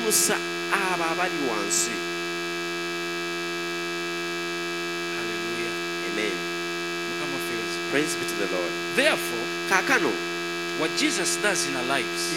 n'ayimusa abo abali wansi. Hallelujah. Amen. Mukama fezi. Praise be to the Lord. Therefore, Kaakano what Jesus does in our lives